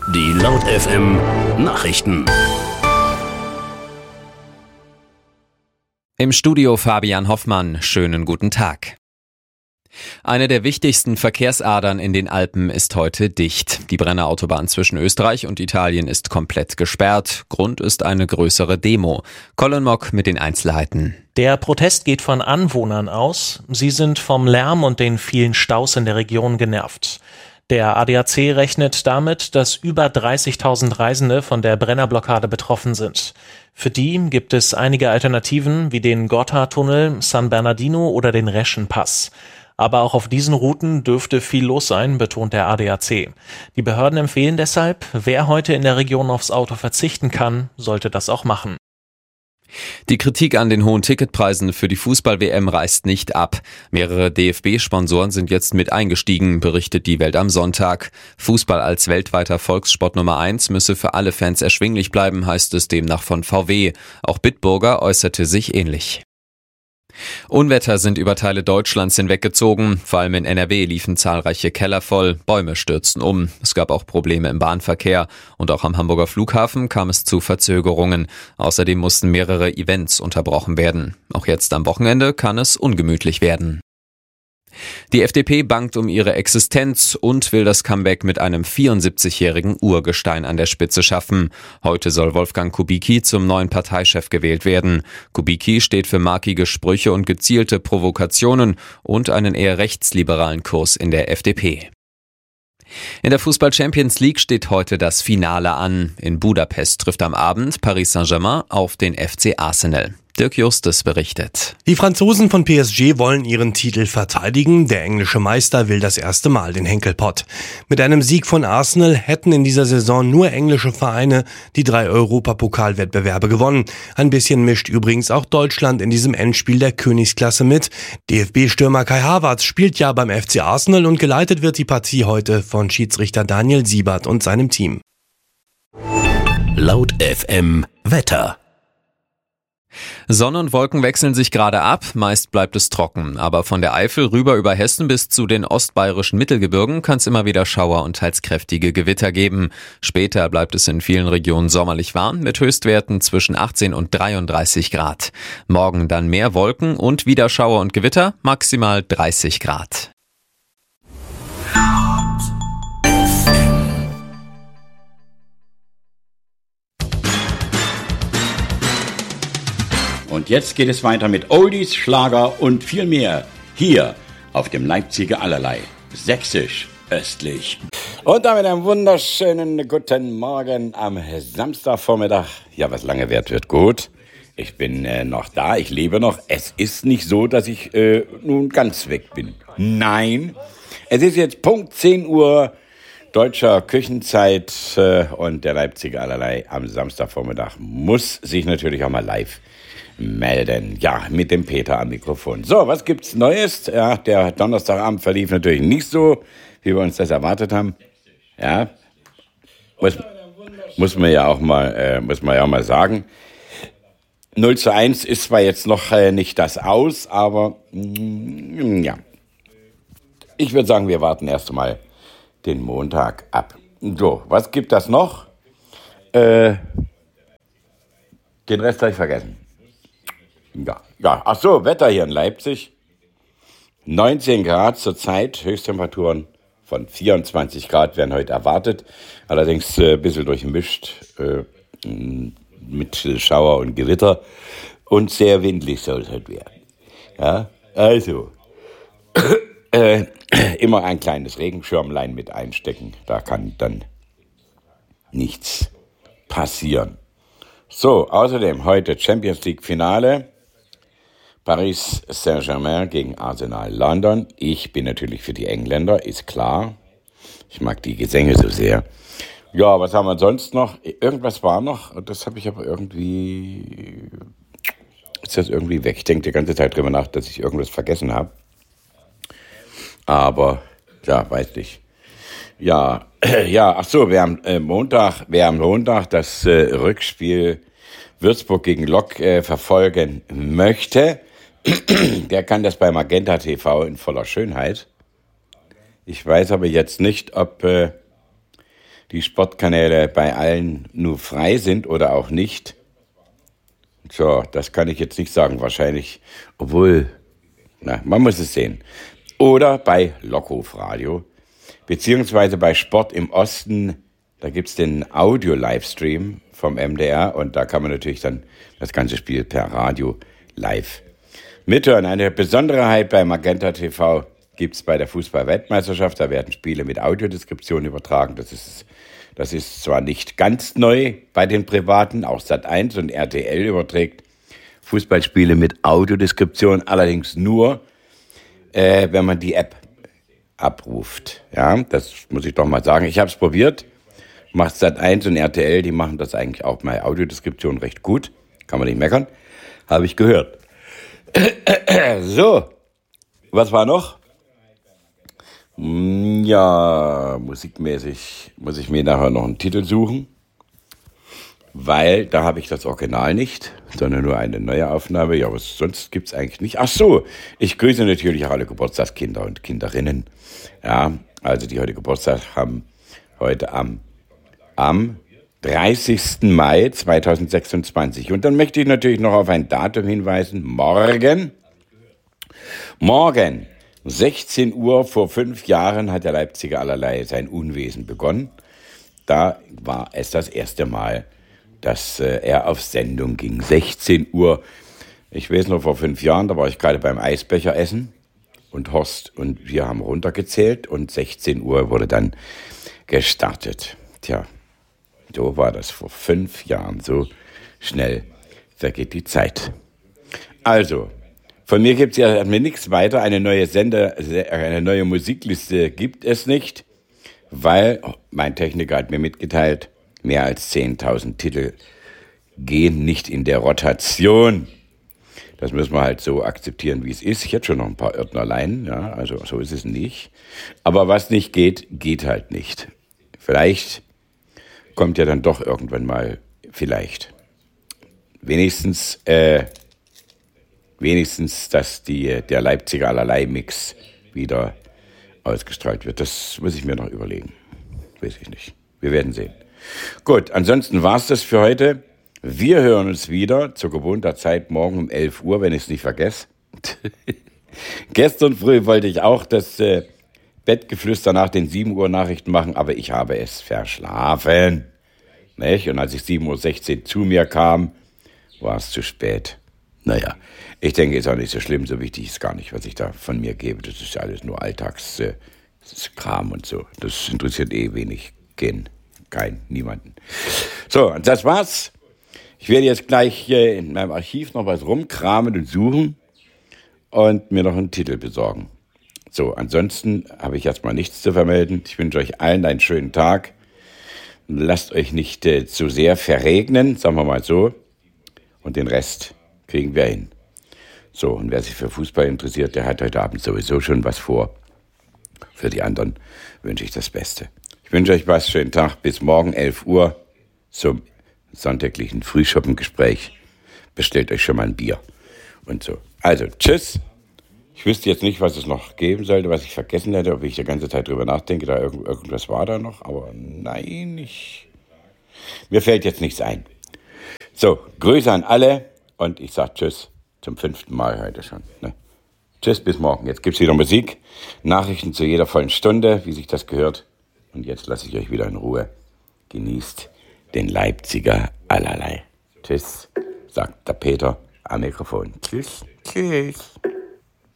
Die Laut FM Nachrichten. Im Studio Fabian Hoffmann. Schönen guten Tag. Eine der wichtigsten Verkehrsadern in den Alpen ist heute dicht. Die Brennerautobahn zwischen Österreich und Italien ist komplett gesperrt. Grund ist eine größere Demo. Colin Mock mit den Einzelheiten. Der Protest geht von Anwohnern aus. Sie sind vom Lärm und den vielen Staus in der Region genervt. Der ADAC rechnet damit, dass über 30.000 Reisende von der Brennerblockade betroffen sind. Für die gibt es einige Alternativen wie den Gotthardtunnel, San Bernardino oder den Reschenpass. Aber auch auf diesen Routen dürfte viel los sein, betont der ADAC. Die Behörden empfehlen deshalb, wer heute in der Region aufs Auto verzichten kann, sollte das auch machen. Die Kritik an den hohen Ticketpreisen für die Fußball-WM reißt nicht ab. Mehrere DFB-Sponsoren sind jetzt mit eingestiegen, berichtet die Welt am Sonntag. Fußball als weltweiter Volkssport Nummer 1 müsse für alle Fans erschwinglich bleiben, heißt es demnach von VW. Auch Bitburger äußerte sich ähnlich. Unwetter sind über Teile Deutschlands hinweggezogen. Vor allem in NRW liefen zahlreiche Keller voll, Bäume stürzten um. Es gab auch Probleme im Bahnverkehr und auch am Hamburger Flughafen kam es zu Verzögerungen. Außerdem mussten mehrere Events unterbrochen werden. Auch jetzt am Wochenende kann es ungemütlich werden. Die FDP bangt um ihre Existenz und will das Comeback mit einem 74-jährigen Urgestein an der Spitze schaffen. Heute soll Wolfgang Kubicki zum neuen Parteichef gewählt werden. Kubicki steht für markige Sprüche und gezielte Provokationen und einen eher rechtsliberalen Kurs in der FDP. In der Fußball-Champions League steht heute das Finale an. In Budapest trifft am Abend Paris Saint-Germain auf den FC Arsenal. Dirk Justus berichtet. Die Franzosen von PSG wollen ihren Titel verteidigen. Der englische Meister will das erste Mal den Henkelpott. Mit einem Sieg von Arsenal hätten in dieser Saison nur englische Vereine die 3 Europapokalwettbewerbe gewonnen. Ein bisschen mischt übrigens auch Deutschland in diesem Endspiel der Königsklasse mit. DFB-Stürmer Kai Havertz spielt ja beim FC Arsenal und geleitet wird die Partie heute von Schiedsrichter Daniel Siebert und seinem Team. Laut FM Wetter. Sonne und Wolken wechseln sich gerade ab, meist bleibt es trocken, aber von der Eifel rüber über Hessen bis zu den ostbayerischen Mittelgebirgen kann es immer wieder Schauer und teils kräftige Gewitter geben. Später bleibt es in vielen Regionen sommerlich warm mit Höchstwerten zwischen 18 und 33 Grad. Morgen dann mehr Wolken und wieder Schauer und Gewitter, maximal 30 Grad. Und jetzt geht es weiter mit Oldies, Schlager und viel mehr. Hier auf dem Leipziger Allerlei. Sächsisch, östlich. Und damit einen wunderschönen guten Morgen am Samstagvormittag. Ja, was lange währt, wird gut. Ich bin noch da, ich lebe noch. Es ist nicht so, dass ich nun ganz weg bin. Nein, es ist jetzt Punkt 10 Uhr deutscher Küchenzeit und der Leipziger Allerlei am Samstagvormittag muss sich natürlich auch mal live melden. Ja, mit dem Peter am Mikrofon. So, was gibt's Neues? Ja, der Donnerstagabend verlief natürlich nicht so, wie wir uns das erwartet haben. Ja, muss man ja auch mal sagen. 0:1 ist zwar jetzt noch nicht das Aus, aber ja. Ich würde sagen, wir warten erst mal den Montag ab. So, was gibt das noch? Den Rest habe ich vergessen. Ja, ach so, Wetter hier in Leipzig. 19 Grad zurzeit, Höchsttemperaturen von 24 Grad werden heute erwartet. Allerdings ein bisschen durchmischt mit Schauer und Gewitter. Und sehr windlig soll es heute werden. Ja, also, immer ein kleines Regenschirmlein mit einstecken. Da kann dann nichts passieren. So, außerdem heute Champions League Finale. Paris Saint-Germain gegen Arsenal London. Ich bin natürlich für die Engländer, ist klar. Ich mag die Gesänge so sehr. Ja, was haben wir sonst noch? Irgendwas war noch, das habe ich aber irgendwie... Ist das irgendwie weg? Ich denke die ganze Zeit drüber nach, dass ich irgendwas vergessen habe. Aber, ja, weiß nicht. Ja, ach so, wer am Montag das Rückspiel Würzburg gegen Lok verfolgen möchte, der kann das bei Magenta TV in voller Schönheit. Ich weiß aber jetzt nicht, ob die Sportkanäle bei allen nur frei sind oder auch nicht. So, das kann ich jetzt nicht sagen, wahrscheinlich, obwohl, man muss es sehen. Oder bei Lockruf Radio, beziehungsweise bei Sport im Osten, da gibt's den Audio-Livestream vom MDR und da kann man natürlich dann das ganze Spiel per Radio live mithören. Eine Besonderheit bei Magenta TV gibt's bei der Fußball-Weltmeisterschaft. Da werden Spiele mit Audiodeskription übertragen. Das ist zwar nicht ganz neu bei den Privaten, auch Sat1 und RTL überträgt Fußballspiele mit Audiodeskription, allerdings nur, wenn man die App abruft. Ja, das muss ich doch mal sagen. Ich habe es probiert. Macht Sat1 und RTL, die machen das eigentlich auch bei Audiodeskription recht gut. Kann man nicht meckern. Habe ich gehört. So, was war noch? Ja, musikmäßig muss ich mir nachher noch einen Titel suchen, weil da habe ich das Original nicht, sondern nur eine neue Aufnahme. Ja, was sonst gibt's eigentlich nicht. Ach so, ich grüße natürlich auch alle Geburtstagskinder und Kinderinnen. Ja, also die heute Geburtstag haben, heute am 30. Mai 2026. Und dann möchte ich natürlich noch auf ein Datum hinweisen. Morgen, 16 Uhr vor 5 Jahren hat der Leipziger Allerlei sein Unwesen begonnen. Da war es das erste Mal, dass er auf Sendung ging. 16 Uhr. Ich weiß noch, vor 5 Jahren, da war ich gerade beim Eisbecher essen und Horst und wir haben runtergezählt und 16 Uhr wurde dann gestartet. Tja, so war das vor 5 Jahren. So schnell vergeht die Zeit. Also, von mir gibt es ja nichts weiter. Eine neue Musikliste gibt es nicht, weil mein Techniker hat mir mitgeteilt, mehr als 10.000 Titel gehen nicht in der Rotation. Das müssen wir halt so akzeptieren, wie es ist. Ich hätte schon noch ein paar Örtnerlein, ja, also so ist es nicht. Aber was nicht geht, geht halt nicht. Vielleicht kommt ja dann doch irgendwann mal, vielleicht. Wenigstens, dass der Leipziger Allerlei-Mix wieder ausgestrahlt wird. Das muss ich mir noch überlegen. Weiß ich nicht. Wir werden sehen. Gut, ansonsten war's das für heute. Wir hören uns wieder zur gewohnter Zeit morgen um 11 Uhr, wenn ich es nicht vergesse. Gestern früh wollte ich auch das Bettgeflüster nach den 7 Uhr Nachrichten machen, aber ich habe es verschlafen. Nicht? Und als ich 7.16 Uhr zu mir kam, war es zu spät. Naja, ich denke, ist auch nicht so schlimm, so wichtig ist gar nicht, was ich da von mir gebe. Das ist ja alles nur Alltagskram und so. Das interessiert wenig, niemanden. So, und das war's. Ich werde jetzt gleich in meinem Archiv noch was rumkramen und suchen und mir noch einen Titel besorgen. So, ansonsten habe ich erstmal nichts zu vermelden. Ich wünsche euch allen einen schönen Tag. Lasst euch nicht zu sehr verregnen, sagen wir mal so. Und den Rest kriegen wir hin. So, und wer sich für Fußball interessiert, der hat heute Abend sowieso schon was vor. Für die anderen wünsche ich das Beste. Ich wünsche euch was, schönen Tag, bis morgen 11 Uhr zum sonntäglichen Frühschoppengespräch. Bestellt euch schon mal ein Bier und so. Also, tschüss. Ich wüsste jetzt nicht, was es noch geben sollte, was ich vergessen hätte, ob ich die ganze Zeit drüber nachdenke, da irgendwas war da noch, aber nein, mir fällt jetzt nichts ein. So, Grüße an alle und ich sage tschüss zum 5. Mal heute schon. Ne? Tschüss, bis morgen. Jetzt gibt's wieder Musik, Nachrichten zu jeder vollen Stunde, wie sich das gehört. Und jetzt lasse ich euch wieder in Ruhe. Genießt den Leipziger Allerlei. Tschüss, sagt der Peter am Mikrofon. Tschüss, tschüss.